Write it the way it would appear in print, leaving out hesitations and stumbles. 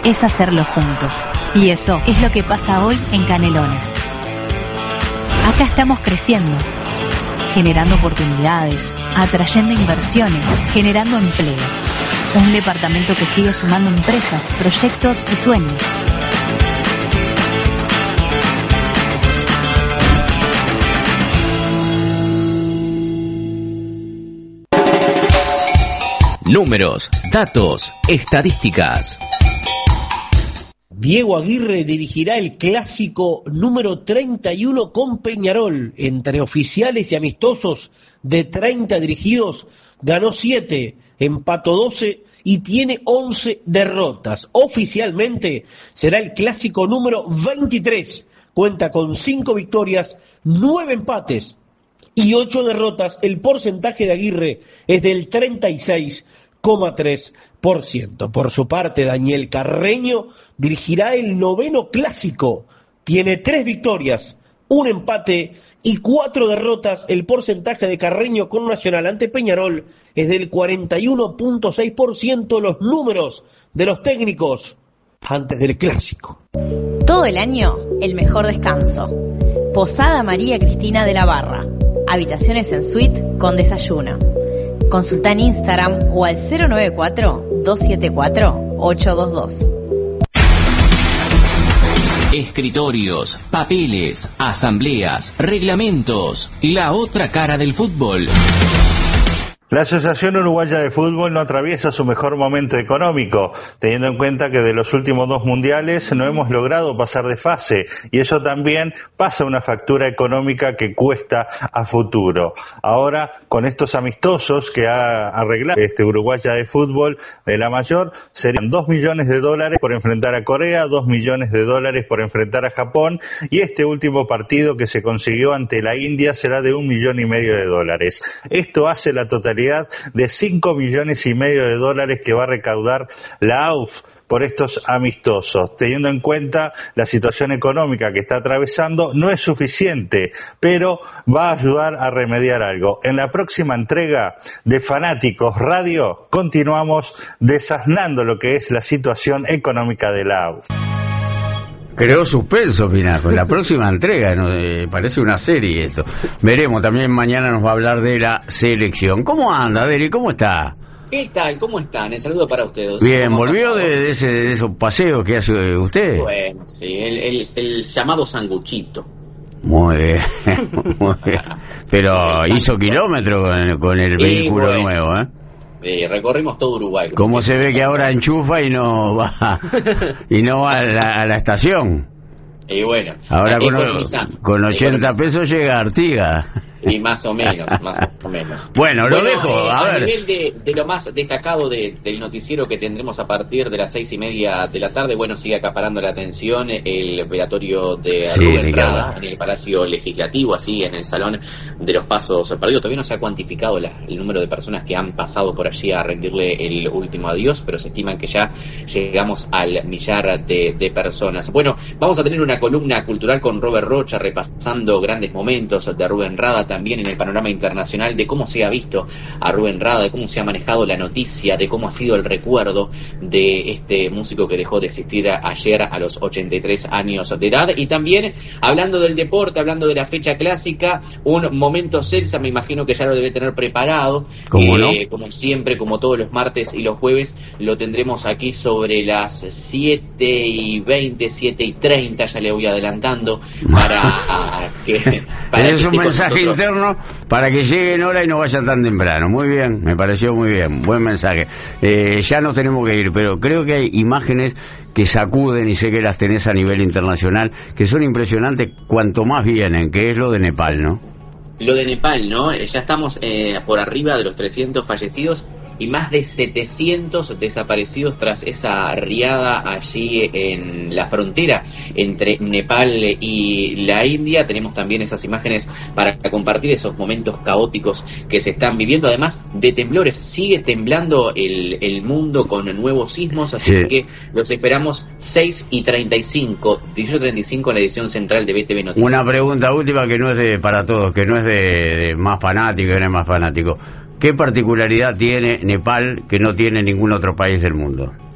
es hacerlo juntos. Y eso es lo que pasa hoy en Canelones. Acá estamos creciendo, generando oportunidades, atrayendo inversiones, generando empleo. Un departamento que sigue sumando empresas, proyectos y sueños. Números, datos, estadísticas. Diego Aguirre dirigirá el clásico número 31 con Peñarol. Entre oficiales y amistosos, de 30 dirigidos, ganó 7, empató 12 y tiene 11 derrotas. Oficialmente será el clásico número 23. Cuenta con 5 victorias, 9 empates y 8 derrotas. El porcentaje de Aguirre es del 36,3%. Por su parte, Daniel Carreño dirigirá el 9º clásico. Tiene 3 victorias, 1 empate y 4 derrotas. El porcentaje de Carreño con Nacional ante Peñarol es del 41,6%. Los números de los técnicos antes del clásico. Todo el año, el mejor descanso. Posada María Cristina de la Barra. Habitaciones en suite con desayuno. Consulta en Instagram o al 094-274-822. Escritorios, papeles, asambleas, reglamentos. La otra cara del fútbol. La Asociación Uruguaya de Fútbol no atraviesa su mejor momento económico, teniendo en cuenta que de los últimos 2 mundiales no hemos logrado pasar de fase, y eso también pasa una factura económica que cuesta a futuro. Ahora, con estos amistosos que ha arreglado Uruguaya de Fútbol de la mayor, serían $2 millones por enfrentar a Corea, $2 millones por enfrentar a Japón, y este último partido que se consiguió ante la India será de $1,5 millones. Esto hace la totalidad de $5,5 millones que va a recaudar la AUF por estos amistosos. Teniendo en cuenta la situación económica que está atravesando, no es suficiente, pero va a ayudar a remediar algo. En la próxima entrega de Fanáticos Radio continuamos desasnando lo que es la situación económica de la AUF. Creó suspenso, Pinaco. La próxima entrega, parece una serie esto. Veremos, también mañana nos va a hablar de la selección. ¿Cómo anda, Deri? ¿Cómo está? ¿Qué tal? ¿Cómo están? El saludo para ustedes. Bien, ¿volvió de esos paseos que hace usted? Bueno, sí, el llamado sanguchito. Muy bien, muy bien. Pero hizo kilómetros con el vehículo nuevo, ¿eh? Sí, recorrimos todo Uruguay. ¿Cómo se ve que ahora enchufa y no va a la estación? Y bueno, ahora con 80 pesos llega Artigas. Y más o menos. Bueno, lo dejo, a ver. nivel de lo más destacado del noticiero que tendremos a partir de las 6:30 de la tarde, bueno, sigue acaparando la atención el velatorio de Rubén Rada en el Palacio Legislativo, así en el Salón de los Pasos Perdidos. Todavía no se ha cuantificado el número de personas que han pasado por allí a rendirle el último adiós, pero se estiman que ya llegamos al millar de personas. Bueno, vamos a tener una columna cultural con Robert Rocha repasando grandes momentos de Rubén Rada, también en el panorama internacional, de cómo se ha visto a Rubén Rada, de cómo se ha manejado la noticia, de cómo ha sido el recuerdo de este músico que dejó de existir ayer a los 83 años de edad. Y también, hablando del deporte, hablando de la fecha clásica, un momento Celsa, me imagino que ya lo debe tener preparado. ¿Cómo no? Como siempre, como todos los martes y los jueves, lo tendremos aquí sobre las 7:20, 7:30, ya le voy adelantando, para que... Es un mensaje interno para que llegue en hora y no vaya tan temprano. Muy bien, me pareció muy bien, buen mensaje. Ya nos tenemos que ir, pero creo que hay imágenes que sacuden, y sé que las tenés a nivel internacional, que son impresionantes cuanto más vienen, que es lo de Nepal, ¿no? Lo de Nepal, ¿no? Ya estamos por arriba de los 300 fallecidos y más de 700 desaparecidos tras esa riada allí en la frontera entre Nepal y la India. Tenemos también esas imágenes para compartir, esos momentos caóticos que se están viviendo, además de temblores. Sigue temblando el mundo con nuevos sismos, así que los esperamos 6:35, 18:35 en la edición central de BTV Noticias. Una pregunta última que no es para todos, que no es de más fanático, que no es más fanático. ¿Qué particularidad tiene Nepal que no tiene ningún otro país del mundo?